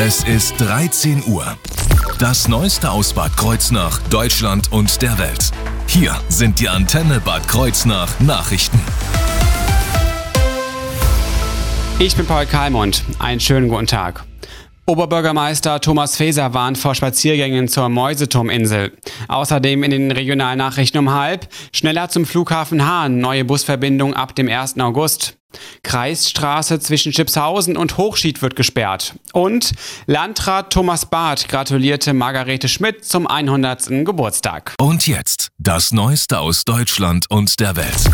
Es ist 13 Uhr. Das Neueste aus Bad Kreuznach, Deutschland und der Welt. Hier sind die Antenne Bad Kreuznach Nachrichten. Ich bin Paul Kalmund. Einen schönen guten Tag. Oberbürgermeister Thomas Faeser warnt vor Spaziergängen zur Mäuseturminsel. Außerdem in den regionalen Nachrichten um 12:30 schneller zum Flughafen Hahn, neue Busverbindung ab dem 1. August. Kreisstraße zwischen Schipshausen und Hochschied wird gesperrt. Und Landrat Thomas Barth gratulierte Margarete Schmidt zum 100. Geburtstag. Und jetzt das Neueste aus Deutschland und der Welt.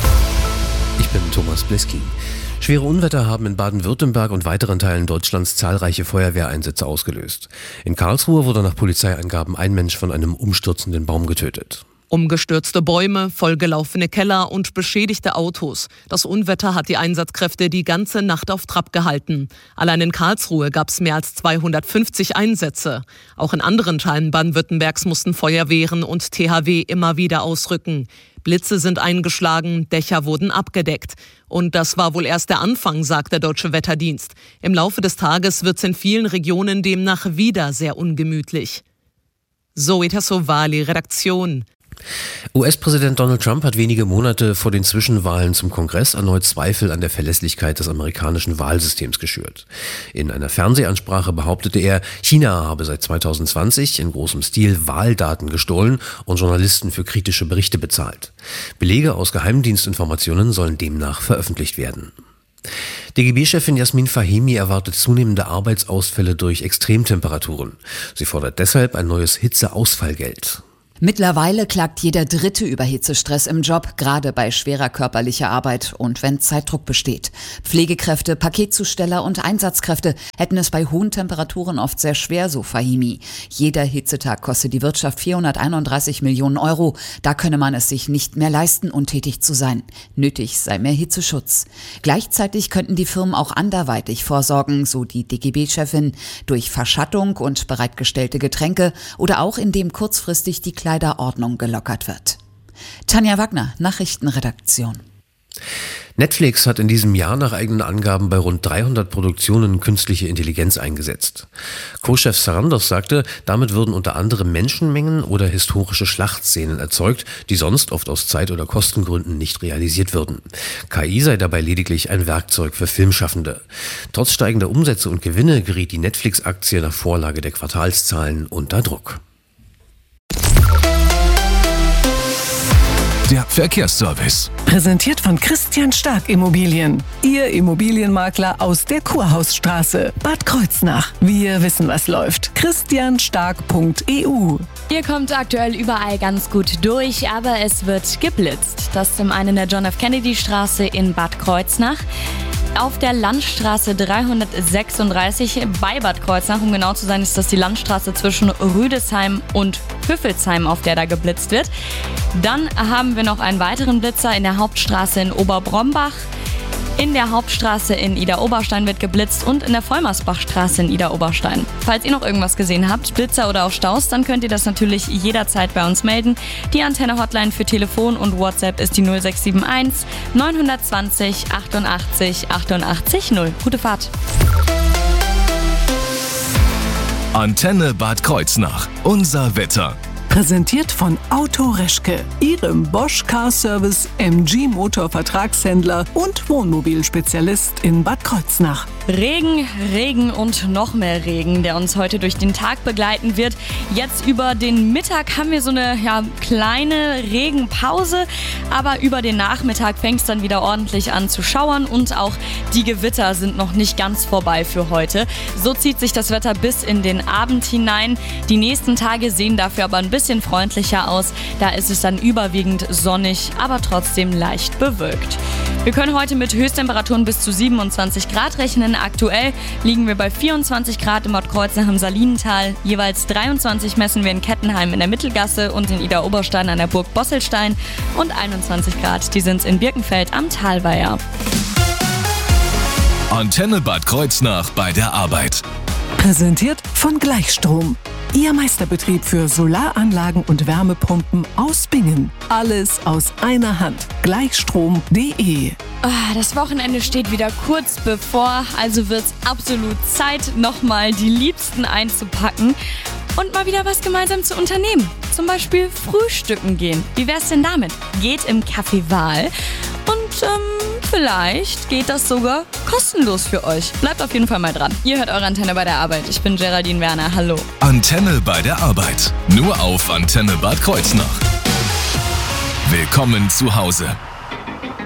Ich bin Thomas Bliski. Schwere Unwetter haben in Baden-Württemberg und weiteren Teilen Deutschlands zahlreiche Feuerwehreinsätze ausgelöst. In Karlsruhe wurde nach Polizeiangaben ein Mensch von einem umstürzenden Baum getötet. Umgestürzte Bäume, vollgelaufene Keller und beschädigte Autos. Das Unwetter hat die Einsatzkräfte die ganze Nacht auf Trab gehalten. Allein in Karlsruhe gab es mehr als 250 Einsätze. Auch in anderen Teilen Baden-Württembergs mussten Feuerwehren und THW immer wieder ausrücken. Blitze sind eingeschlagen, Dächer wurden abgedeckt. Und das war wohl erst der Anfang, sagt der Deutsche Wetterdienst. Im Laufe des Tages wird es in vielen Regionen demnach wieder sehr ungemütlich. Zoe Tassovali, Redaktion. US-Präsident Donald Trump hat wenige Monate vor den Zwischenwahlen zum Kongress erneut Zweifel an der Verlässlichkeit des amerikanischen Wahlsystems geschürt. In einer Fernsehansprache behauptete er, China habe seit 2020 in großem Stil Wahldaten gestohlen und Journalisten für kritische Berichte bezahlt. Belege aus Geheimdienstinformationen sollen demnach veröffentlicht werden. DGB-Chefin Jasmin Fahimi erwartet zunehmende Arbeitsausfälle durch Extremtemperaturen. Sie fordert deshalb ein neues Hitzeausfallgeld. Mittlerweile klagt jeder Dritte über Hitzestress im Job, gerade bei schwerer körperlicher Arbeit und wenn Zeitdruck besteht. Pflegekräfte, Paketzusteller und Einsatzkräfte hätten es bei hohen Temperaturen oft sehr schwer, so Fahimi. Jeder Hitzetag kostet die Wirtschaft 431 Millionen Euro. Da könne man es sich nicht mehr leisten, untätig zu sein. Nötig sei mehr Hitzeschutz. Gleichzeitig könnten die Firmen auch anderweitig vorsorgen, so die DGB-Chefin, durch Verschattung und bereitgestellte Getränke oder auch indem kurzfristig die Kleiderordnung gelockert wird. Tanja Wagner, Nachrichtenredaktion. Netflix hat in diesem Jahr nach eigenen Angaben bei rund 300 Produktionen künstliche Intelligenz eingesetzt. Co-Chef Sarandos sagte, damit würden unter anderem Menschenmengen oder historische Schlachtszenen erzeugt, die sonst oft aus Zeit- oder Kostengründen nicht realisiert würden. KI sei dabei lediglich ein Werkzeug für Filmschaffende. Trotz steigender Umsätze und Gewinne geriet die Netflix-Aktie nach Vorlage der Quartalszahlen unter Druck. Der Verkehrsservice. Präsentiert von Christian Stark Immobilien. Ihr Immobilienmakler aus der Kurhausstraße. Bad Kreuznach. Wir wissen, was läuft. christianstark.eu. Ihr kommt aktuell überall ganz gut durch, aber es wird geblitzt. Das zum einen in der John F. Kennedy Straße in Bad Kreuznach. Auf der Landstraße 336 bei Bad Kreuznach, um genau zu sein, ist das die Landstraße zwischen Rüdesheim und Hüffelsheim, auf der da geblitzt wird. Dann haben wir noch einen weiteren Blitzer in der Hauptstraße in Oberbrombach. In der Hauptstraße in Idar-Oberstein wird geblitzt und in der Vollmersbachstraße in Idar-Oberstein. Falls ihr noch irgendwas gesehen habt, Blitzer oder auch Staus, dann könnt ihr das natürlich jederzeit bei uns melden. Die Antenne-Hotline für Telefon und WhatsApp ist die 0671 920 88 88 0. Gute Fahrt. Antenne Bad Kreuznach. Unser Wetter. Präsentiert von Auto Reschke, Ihrem Bosch Car Service MG Motor Vertragshändler und Wohnmobilspezialist in Bad Kreuznach. Regen, Regen und noch mehr Regen, der uns heute durch den Tag begleiten wird. Jetzt über den Mittag haben wir so eine kleine Regenpause, aber über den Nachmittag fängt es dann wieder ordentlich an zu schauern und auch die Gewitter sind noch nicht ganz vorbei für heute. So zieht sich das Wetter bis in den Abend hinein. Die nächsten Tage sehen dafür aber ein bisschen freundlicher aus. Da ist es dann überwiegend sonnig, aber trotzdem leicht bewölkt. Wir können heute mit Höchsttemperaturen bis zu 27 Grad rechnen. Aktuell liegen wir bei 24 Grad in Bad Kreuznach im Salinental. Jeweils 23 messen wir in Kettenheim in der Mittelgasse und in Idar-Oberstein an der Burg Bosselstein. Und 21 Grad, die sind es in Birkenfeld am Talweiher. Antenne Bad Kreuznach bei der Arbeit. Präsentiert von Gleichstrom. Ihr Meisterbetrieb für Solaranlagen und Wärmepumpen aus Bingen. Alles aus einer Hand. Gleichstrom.de. Das Wochenende steht wieder kurz bevor, also wird's absolut Zeit, nochmal die Liebsten einzupacken und mal wieder was gemeinsam zu unternehmen. Zum Beispiel frühstücken gehen. Wie wär's denn damit? Geht im Café Wahl und vielleicht geht das sogar kostenlos für euch. Bleibt auf jeden Fall mal dran. Ihr hört eure Antenne bei der Arbeit. Ich bin Geraldine Werner. Hallo. Antenne bei der Arbeit. Nur auf Antenne Bad Kreuznach. Willkommen zu Hause.